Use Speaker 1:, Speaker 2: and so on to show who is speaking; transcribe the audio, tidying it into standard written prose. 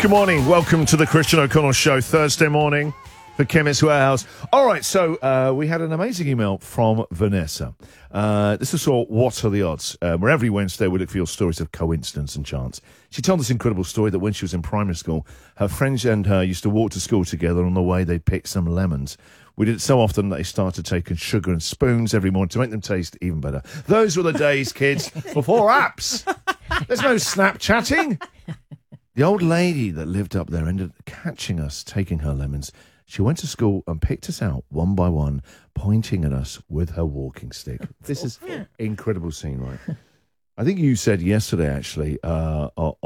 Speaker 1: Good morning. Welcome to the Christian O'Connell Show, Thursday morning for Chemist Warehouse. All right, so we had an amazing email from Vanessa. This is all What Are the Odds? Where every Wednesday we look for your stories of coincidence and chance. She told this incredible story that when she was in primary school, her friends and her used to walk to school together, and on the way they'd pick some lemons. We did it so often that they started taking sugar and spoons every morning to make them taste even better. Those were the days, kids, before apps. There's no Snapchatting. The old lady that lived up there ended up catching us taking her lemons. She went to school and picked us out one by one, pointing at us with her walking stick. This is an incredible scene, right? I think you said yesterday, actually,